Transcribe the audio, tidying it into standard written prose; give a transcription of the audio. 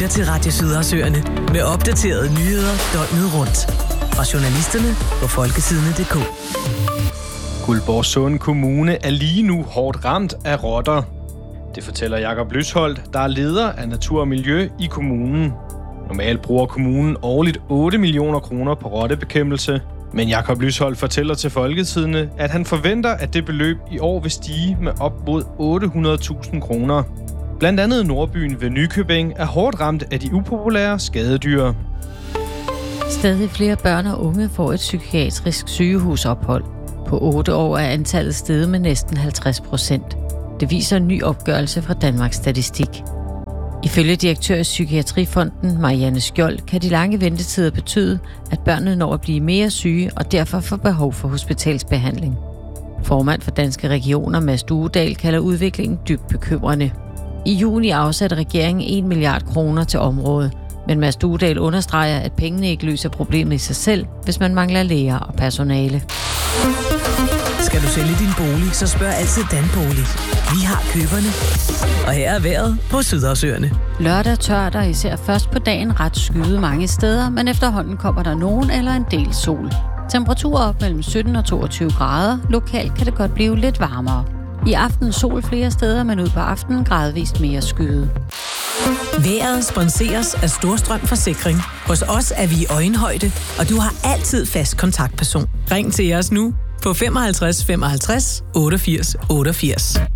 lytter til Radio Sydersøerne med opdaterede nyheder døgnet rundt. Fra journalisterne på folketidene.dk. Guldborgsund Kommune er lige nu hårdt ramt af rotter. Det fortæller Jakob Lysholdt, der er leder af Natur og Miljø i kommunen. Normalt bruger kommunen årligt 8 millioner kroner på rottebekæmpelse. Men Jakob Lysholdt fortæller til Folketidene, at han forventer, at det beløb i år vil stige med op mod 800.000 kroner. Blandt andet Nordbyen ved Nykøbing er hårdt ramt af de upopulære skadedyr. Stadig flere børn og unge får et psykiatrisk sygehusophold. På 8 år er antallet steget med næsten 50%. Det viser en ny opgørelse fra Danmarks Statistik. Ifølge direktør i Psykiatrifonden, Marianne Skjold, kan de lange ventetider betyde, at børnene når at blive mere syge og derfor får behov for hospitalsbehandling. Formand for Danske Regioner, Mads Duedal, kalder udviklingen dybt bekymrende. I juni afsatte regeringen 1 milliard kroner til området, men Mads Duedal understreger, at pengene ikke løser problemet i sig selv, hvis man mangler læger og personale. Skal du sælge din bolig, så spørg altid Danbolig. Vi har køberne. Og her er vejret på Sydersøerne. Lørdag tørt og især først på dagen ret skyet mange steder, men efterhånden kommer der nogen eller en del sol. Temperaturer op mellem 17 og 22 grader. Lokalt kan det godt blive lidt varmere. I aften sol flere steder, men ud på aftenen gradvist mere skyet. Vejret sponseres af Storstrøm Forsikring. Hos os er vi i øjenhøjde, og du har altid fast kontaktperson. Ring til os nu på 55 55 88 88.